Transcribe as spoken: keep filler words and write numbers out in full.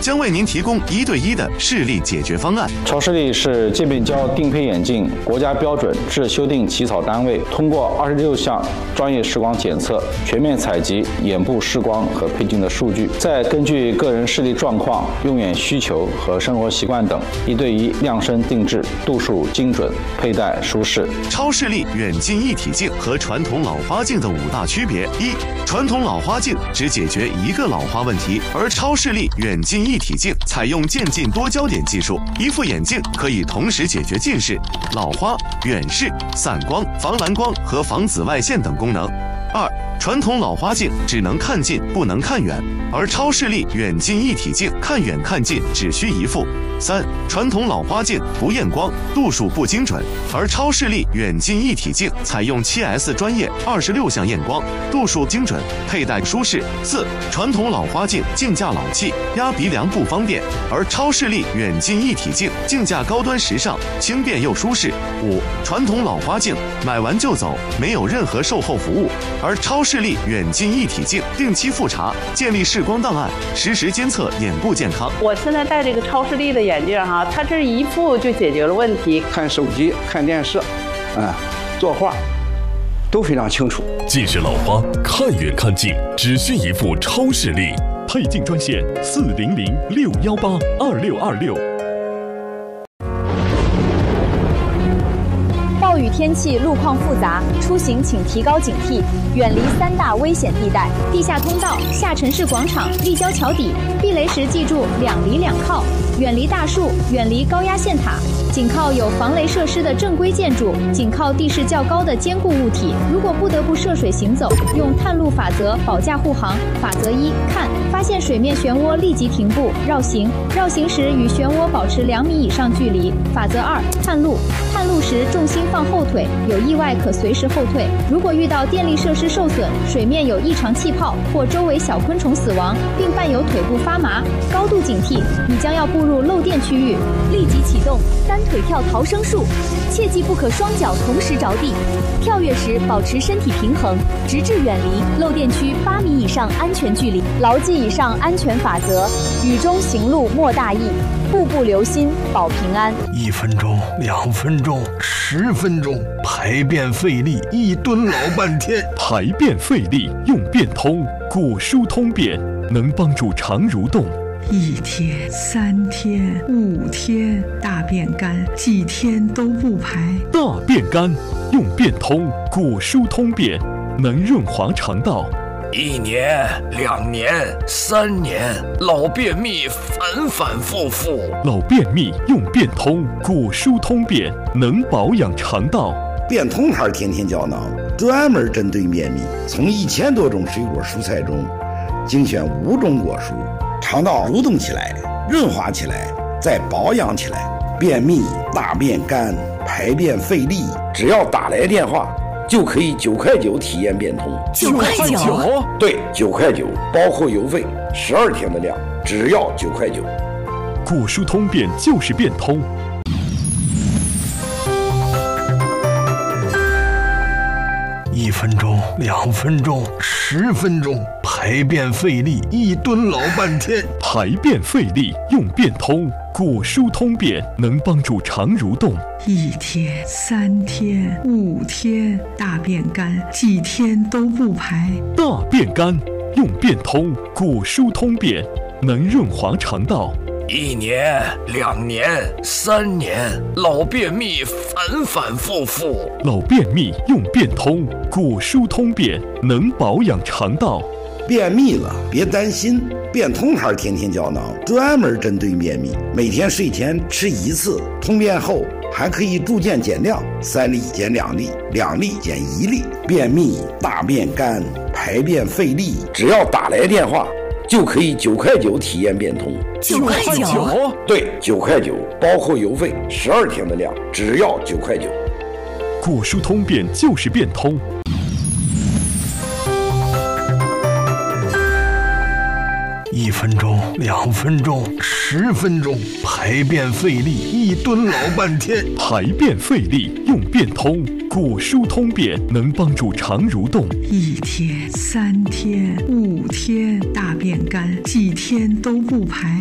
将为您提供一对一的视力解决方案。 超视力是界面胶定配眼镜国家标准至修订起草单位，通过二十六项专业视光检测，全面采集眼部视光和配镜的数据，再根据个人视力状况、用眼需求和生活习惯等，一对一量身定制，度数精准，佩戴舒适。 超视力远近一体镜和传统老花镜的五大区别：一、传统老花镜只解决一个老花问题，而超视力远近一体镜采用渐近多焦点技术，一副眼镜可以同时解决近视、老花、远视、散光、防蓝光和防紫外线等功能。二、传统老花镜只能看近不能看远，而超视力远近一体镜看远看近只需一副。三、传统老花镜不验光，度数不精准，而超视力远近一体镜采用 七 S 专业二十六项验光，度数精准，佩戴舒适。四、传统老花镜镜架老气，压鼻梁不方便，而超视力远近一体镜镜架高端时尚，轻便又舒适。五、传统老花镜买完就走，没有任何售后服务，而超视力远近一体镜定期复查，建立视光档案，实时监测眼部健康。 我现在戴这个超视力的眼镜哈，它这一副就解决了问题。 看手机、看电视，啊，作画都非常清楚。 近视老花看远看近只需一副超视力， 配镜专线四零零六幺八二六二六。 暴雨天气路况复杂，出行请提高警惕，远离三大危险地带：地下通道、下沉式广场、立交桥底。避雷时记住两离两靠，远离大树，远离高压线塔，紧靠有防雷设施的正规建筑，紧靠地势较高的坚固物体。如果不得不涉水行走，用探路法则保驾护航。法则一：看，发现水面漩涡立即停步绕行，绕行时与漩涡保持两米以上距离。法则二：探路，探路时重心放后腿，有意外可随时后退。如果遇到电力设施受损、水面有异常气泡或周围小昆虫死亡，并伴有腿部发麻，高度警惕，你将要步入漏电区域，立即启动三腿跳逃生术，切记不可双脚同时着地，跳跃时保持身体平衡，直至远离漏电区八米以上安全距离。牢记以上安全法则，雨中行路莫大意，步步留心保平安。 一分钟、两分钟、十分钟，排便费力，一蹲老半天。 排便费力用便通，果蔬通便能帮助肠蠕动。 一天、三天、五天，大便干，几天都不排。 大便干用便通，果蔬通便能润滑肠道。 一年、两年、三年，老便秘反反复复。 老便秘用便通，果蔬通便能保养肠道。 便通牌天天胶囊专门针对便秘，从一千多种水果蔬菜中精选五种果蔬，肠道蠕动起来，润滑起来，再保养起来。便秘、大便干、排便费力，只要打来电话就可以九块九体验便通。 九块九？ 对，九块九，包括邮费，十二天的量，只要九块九。 果蔬通便就是便通。 一分钟、两分钟、十分钟，排便费力，一蹲老半天。 排便费力用便通，果蔬通便能帮助肠蠕动。 一天、三天、五天，大便干，几天都不排。 大便干用便通，果蔬通便能润滑肠道。 一年、两年、三年，老便秘反反复复。 老便秘用便通，果蔬通便能保养肠道。 便秘了别担心，便通牌天天胶囊专门针对便秘，每天睡前吃一次，通便后还可以逐渐减量，三粒减两粒，两粒减一粒。便秘、大便干、排便费力，只要打来电话就可以九块九体验便通。 九块九？ 对，九块九，包括邮费，十二天的量，只要九块九。 果蔬通便就是便通。 一分钟、两分钟、十分钟，排便费力，一蹲老半天。 排便费力用便通，果蔬通便能帮助肠蠕动。 一天、三天、五天，大便干，几天都不排。